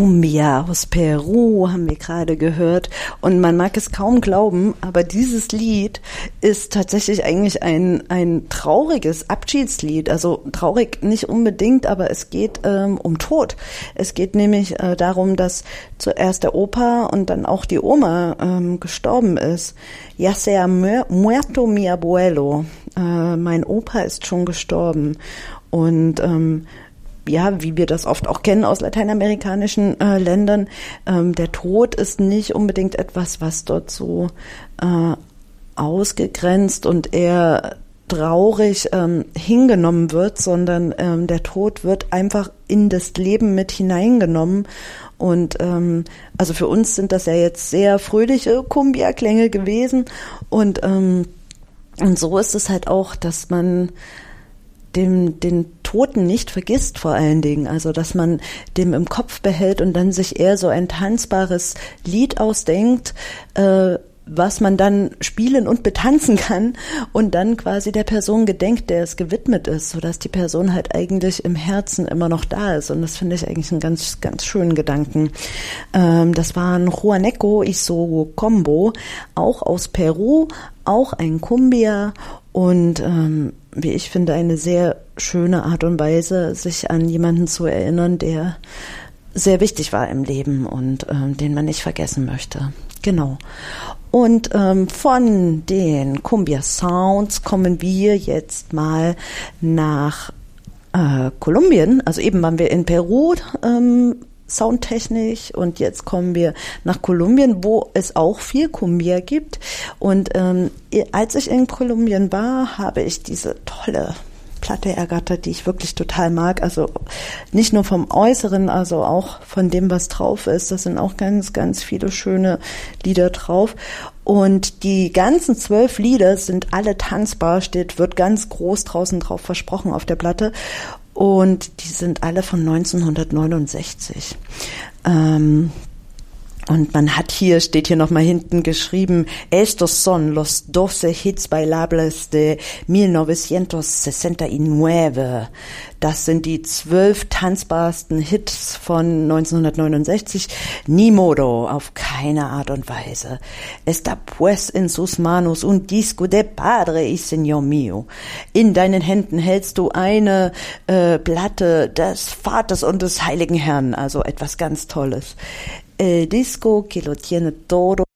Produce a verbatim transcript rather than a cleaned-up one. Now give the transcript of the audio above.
Cumbia aus Peru haben wir gerade gehört und man mag es kaum glauben, aber dieses Lied ist tatsächlich eigentlich ein ein trauriges Abschiedslied, also traurig nicht unbedingt, aber es geht ähm, um Tod. Es geht nämlich äh, darum, dass zuerst der Opa und dann auch die Oma ähm, gestorben ist. Ya se ha muerto mi abuelo. Äh, mein Opa ist schon gestorben und ähm, ja, wie wir das oft auch kennen aus lateinamerikanischen äh, Ländern, ähm, der Tod ist nicht unbedingt etwas, was dort so äh, ausgegrenzt und eher traurig ähm, hingenommen wird, sondern ähm, der Tod wird einfach in das Leben mit hineingenommen. Und ähm, also für uns sind das ja jetzt sehr fröhliche Cumbia-Klänge gewesen. Und, ähm, und so ist es halt auch, dass man dem den Toten nicht vergisst vor allen Dingen, also dass man dem im Kopf behält und dann sich eher so ein tanzbares Lied ausdenkt, äh, was man dann spielen und betanzen kann und dann quasi der Person gedenkt, der es gewidmet ist, sodass die Person halt eigentlich im Herzen immer noch da ist. Und das finde ich eigentlich einen ganz, ganz schönen Gedanken. Ähm, das war ein Juaneco y su Combo, auch aus Peru, auch ein Cumbia und ähm, wie ich finde, eine sehr schöne Art und Weise, sich an jemanden zu erinnern, der sehr wichtig war im Leben und ähm, den man nicht vergessen möchte. Genau. Und ähm, von den Cumbia Sounds kommen wir jetzt mal nach äh, Kolumbien. Also eben waren wir in Peru ähm, soundtechnisch und jetzt kommen wir nach Kolumbien, wo es auch viel Cumbia gibt. Und ähm, als ich in Kolumbien war, habe ich diese tolle Platte ergattert, die ich wirklich total mag. Also nicht nur vom Äußeren, also auch von dem, was drauf ist. Das sind auch ganz, ganz viele schöne Lieder drauf. Und die ganzen zwölf Lieder sind alle tanzbar, steht, wird ganz groß draußen drauf versprochen auf der Platte. Und die sind alle von neunzehnhundertneunundsechzig. Ähm, Und man hat hier, steht hier nochmal hinten geschrieben, Estos son los doce hits bailables de mil novecientos sesenta y nueve. Das sind die zwölf tanzbarsten Hits von neunzehnhundertneunundsechzig. Ni modo, auf keine Art und Weise. Está pues en sus manos un disco de padre y señor mío. In deinen Händen hältst du eine äh, Platte des Vaters und des Heiligen Herrn, also etwas ganz Tolles. El disco que lo tiene todo.